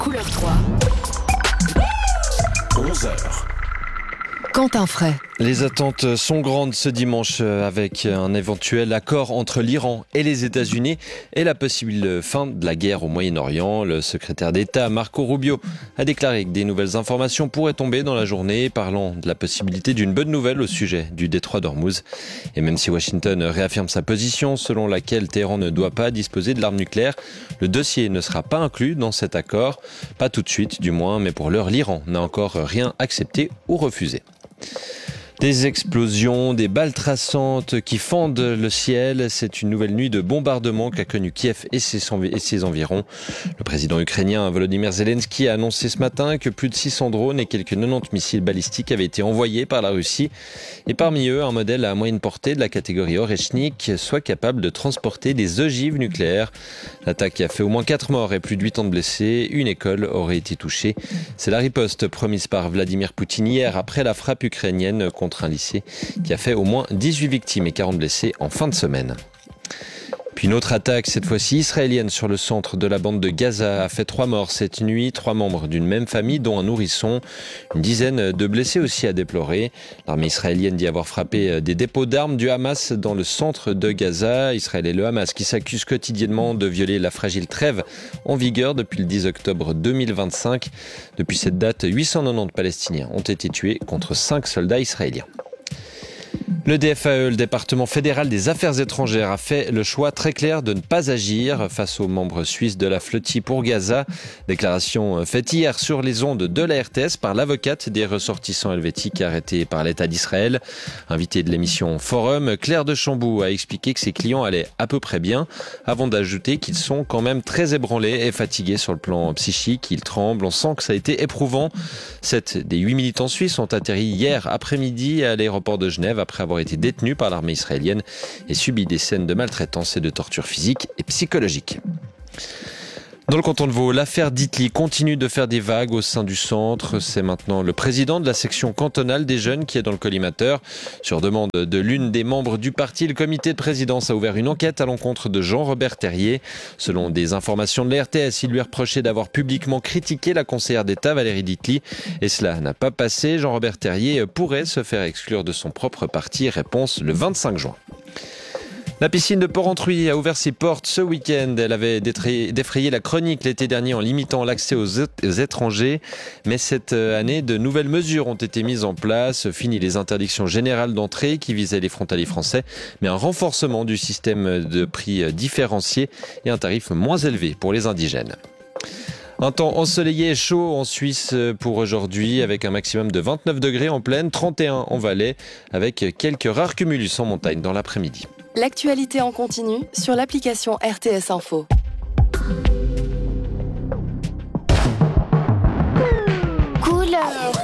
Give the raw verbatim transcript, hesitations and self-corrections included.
Couleur trois. onze heures. Quentin Fray. Les attentes sont grandes ce dimanche avec un éventuel accord entre l'Iran et les États-Unis et la possible fin de la guerre au Moyen-Orient. Le secrétaire d'État Marco Rubio a déclaré que des nouvelles informations pourraient tomber dans la journée, parlant de la possibilité d'une bonne nouvelle au sujet du détroit d'Ormuz. Et même si Washington réaffirme sa position selon laquelle Téhéran ne doit pas disposer de l'arme nucléaire, le dossier ne sera pas inclus dans cet accord. Pas tout de suite du moins, mais pour l'heure, l'Iran n'a encore rien accepté ou refusé. Des explosions, des balles traçantes qui fendent le ciel. C'est une nouvelle nuit de bombardement qu'a connue Kiev et ses, et ses environs. Le président ukrainien Volodymyr Zelensky a annoncé ce matin que plus de six cents drones et quelques quatre-vingt-dix missiles balistiques avaient été envoyés par la Russie. Et parmi eux, un modèle à moyenne portée de la catégorie Oreshnik, soit capable de transporter des ogives nucléaires. L'attaque a fait au moins quatre morts et plus de huit ans de blessés. Une école aurait été touchée. C'est la riposte promise par Vladimir Poutine hier après la frappe ukrainienne contre un lycée qui a fait au moins dix-huit victimes et quarante blessés en fin de semaine. Puis une autre attaque, cette fois-ci israélienne, sur le centre de la bande de Gaza a fait trois morts cette nuit, trois membres d'une même famille, dont un nourrisson. Une dizaine de blessés aussi à déplorer. L'armée israélienne dit avoir frappé des dépôts d'armes du Hamas dans le centre de Gaza. Israël et le Hamas qui s'accusent quotidiennement de violer la fragile trêve en vigueur depuis le dix octobre deux mille vingt-cinq. Depuis cette date, huit cent quatre-vingt-dix Palestiniens ont été tués contre cinq soldats israéliens. Le D F A E, le département fédéral des affaires étrangères, a fait le choix très clair de ne pas agir face aux membres suisses de la flottille pour Gaza. Déclaration faite hier sur les ondes de la R T S par l'avocate des ressortissants helvétiques arrêtés par l'État d'Israël. Invitée de l'émission Forum, Claire de Chambou a expliqué que ses clients allaient à peu près bien, avant d'ajouter qu'ils sont quand même très ébranlés et fatigués sur le plan psychique. Ils tremblent, on sent que ça a été éprouvant. Sept des huit militants suisses ont atterri hier après-midi à l'aéroport de Genève après avoir été détenus par l'armée israélienne et subi des scènes de maltraitance et de torture physique et psychologique. Dans le canton de Vaud, l'affaire d'Itli continue de faire des vagues au sein du centre. C'est maintenant le président de la section cantonale des jeunes qui est dans le collimateur. Sur demande de l'une des membres du parti, le comité de présidence a ouvert une enquête à l'encontre de Jean-Robert Terrier. Selon des informations de la R T S, il lui reprochait d'avoir publiquement critiqué la conseillère d'État Valérie d'Itli. Et cela n'a pas passé. Jean-Robert Terrier pourrait se faire exclure de son propre parti. Réponse le vingt-cinq juin. La piscine de Porrentruy a ouvert ses portes ce week-end. Elle avait défrayé la chronique l'été dernier en limitant l'accès aux étrangers. Mais cette année, de nouvelles mesures ont été mises en place. Fini les interdictions générales d'entrée qui visaient les frontaliers français, mais un renforcement du système de prix différencié et un tarif moins élevé pour les indigènes. Un temps ensoleillé et chaud en Suisse pour aujourd'hui, avec un maximum de vingt-neuf degrés en plaine, trente et un en vallée, avec quelques rares cumulus en montagne dans l'après-midi. L'actualité en continu sur l'application R T S Info. Couleur